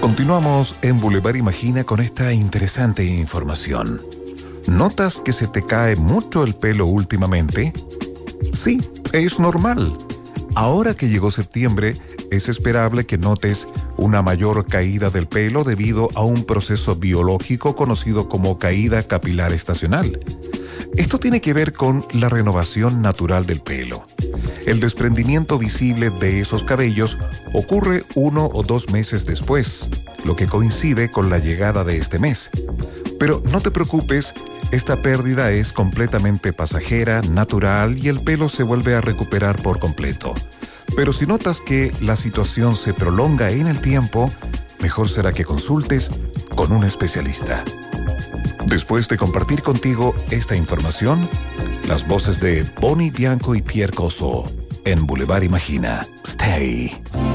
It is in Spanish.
Continuamos en Boulevard Imagina con esta interesante información. ¿Notas que se te cae mucho el pelo últimamente? Sí, es normal. Ahora que llegó septiembre, es esperable que notes una mayor caída del pelo debido a un proceso biológico conocido como caída capilar estacional. Esto tiene que ver con la renovación natural del pelo. El desprendimiento visible de esos cabellos ocurre 1 o 2 meses después, lo que coincide con la llegada de este mes. Pero no te preocupes, esta pérdida es completamente pasajera, natural y el pelo se vuelve a recuperar por completo. Pero si notas que la situación se prolonga en el tiempo, mejor será que consultes con un especialista. Después de compartir contigo esta información, las voces de Bonnie Bianco y Pierre Cosso en Boulevard Imagina. Stay.